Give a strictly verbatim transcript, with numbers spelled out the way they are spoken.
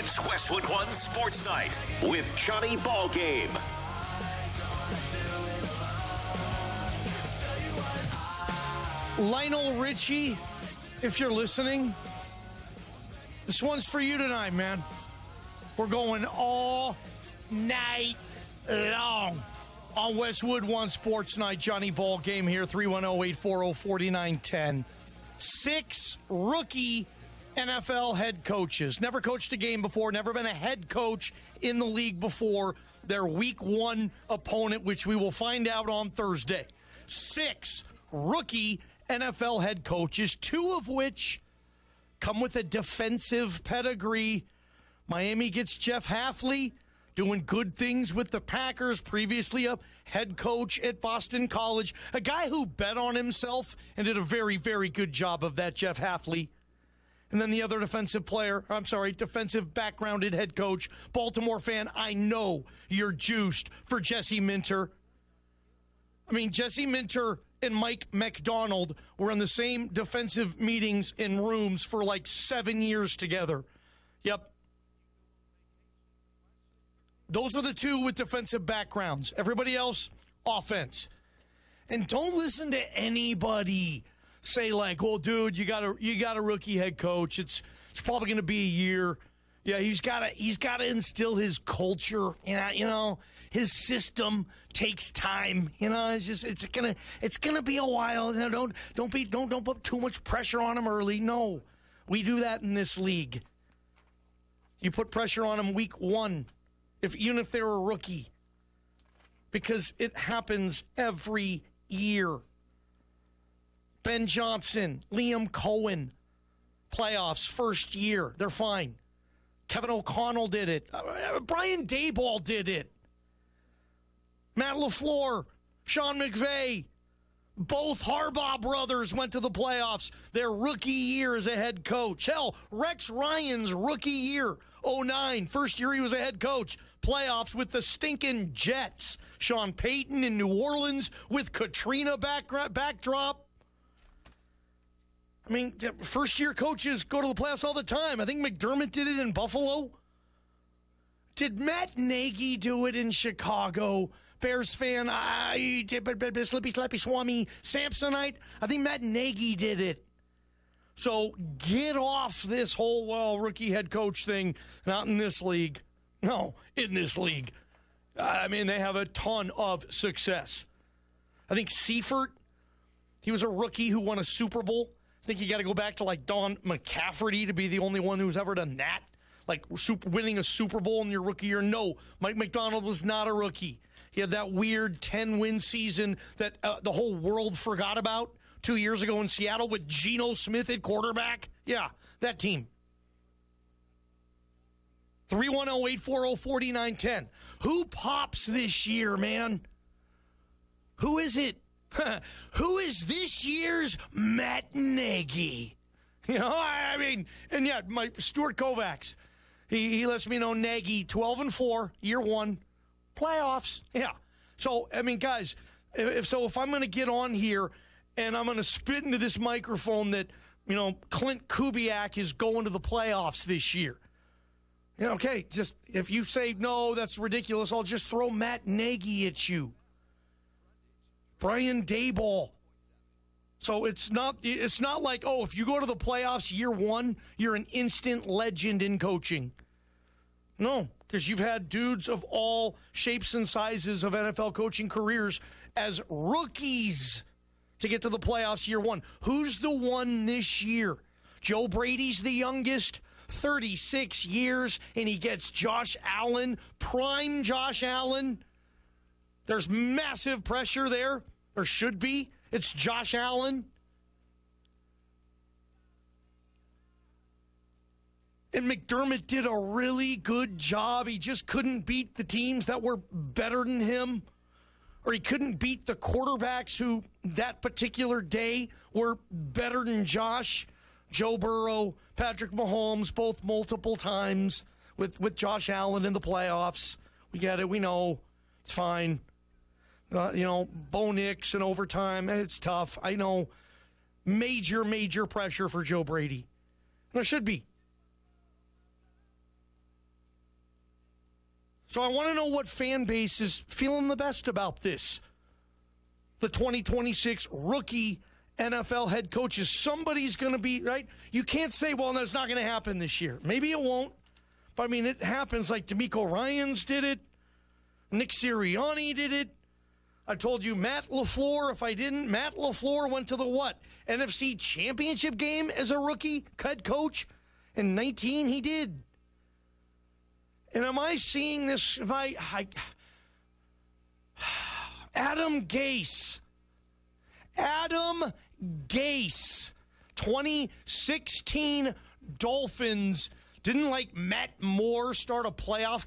It's Westwood One Sports Night with Johnny Ballgame. Lionel Richie, if you're listening, this one's for you tonight, man. We're going all night long on Westwood One Sports Night. Johnny Ballgame here, three one zero, eight four zero, four nine one zero. Six rookie N F L head coaches. Never coached a game before, never been a head coach in the league before. Their week one opponent, which we will find out on Thursday. Six rookie N F L head coaches, two of which come with a defensive pedigree. Miami gets Jeff Hafley, doing good things with the Packers, previously a head coach at Boston College. A guy who bet on himself and did a very, very good job of that, Jeff Hafley. And then the other defensive player, I'm sorry, defensive backgrounded head coach, Baltimore fan, I know you're juiced for Jesse Minter. I mean, Jesse Minter and Mike McDonald were in the same defensive meetings in rooms for like seven years together. Yep. Those are the two with defensive backgrounds. Everybody else, offense. And don't listen to anybody say like, "Well, dude, you got a you got a rookie head coach. It's it's probably going to be a year. Yeah, he's got to he's got to instill his culture. You know, you know, his system takes time. You know, it's just it's gonna it's gonna be a while. You know, don't don't be don't don't put too much pressure on him early. No, we do that in this league. You put pressure on him week one, if even if they're a rookie, because it happens every year. Ben Johnson, Liam Cohen, playoffs, first year, they're fine. Kevin O'Connell did it. Uh, Brian Daboll did it. Matt LaFleur, Sean McVay, both Harbaugh brothers went to the playoffs their rookie year as a head coach. Hell, Rex Ryan's rookie year, oh nine, first year he was a head coach. Playoffs with the stinking Jets. Sean Payton in New Orleans with Katrina back, backdrop. I mean, first-year coaches go to the playoffs all the time. I think McDermott did it in Buffalo. Did Matt Nagy do it in Chicago? Bears fan, I Slippy Slappy Swami Samsonite. I think Matt Nagy did it. So get off this whole, well, rookie head coach thing. Not in this league. No, in this league. I mean, they have a ton of success. I think Seifert, he was a rookie who won a Super Bowl. I think you got to go back to like Don McCafferty to be the only one who's ever done that, like super, winning a Super Bowl in your rookie year. No, Mike McDonald was not a rookie. He had that weird ten-win season that uh, the whole world forgot about two years ago in Seattle with Geno Smith at quarterback. Yeah, that team. three one zero, eight four zero, four nine one zero. Who pops this year, man? Who is it? Who is this year's Matt Nagy? You know, I mean, and yeah, my Stuart Kovacs, he, he lets me know Nagy, twelve and four, year one, playoffs. Yeah. So, I mean, guys, if so, if I'm going to get on here and I'm going to spit into this microphone that, you know, Clint Kubiak is going to the playoffs this year. You know, okay, just if you say no, that's ridiculous, I'll just throw Matt Nagy at you. Brian Daboll. So it's not it's not like, oh, if you go to the playoffs year one, you're an instant legend in coaching. No, because you've had dudes of all shapes and sizes of N F L coaching careers as rookies to get to the playoffs year one. Who's the one this year? Joe Brady's the youngest, thirty-six years, and he gets Josh Allen, prime Josh Allen. There's massive pressure there. Or should be. It's Josh Allen. And McDermott did a really good job. He just couldn't beat the teams that were better than him. Or he couldn't beat the quarterbacks who that particular day were better than Josh. Joe Burrow, Patrick Mahomes, both multiple times with, with Josh Allen in the playoffs. We get it. We know. It's fine. Uh, you know, Bo Nix in overtime. It's tough. I know. Major, major pressure for Joe Brady. There should be. So I want to know what fan base is feeling the best about this. The twenty twenty-six rookie N F L head coaches. Somebody's going to be, right? You can't say, well, that's not going to happen this year. Maybe it won't. But, I mean, it happens like D'Amico Ryans did it. Nick Sirianni did it. I told you Matt LaFleur, if I didn't, Matt LaFleur went to the what? N F C Championship game as a rookie head coach? In nineteen, he did. And am I seeing this? If I, I Adam Gase. Adam Gase. twenty sixteen Dolphins. Didn't like Matt Moore start a playoff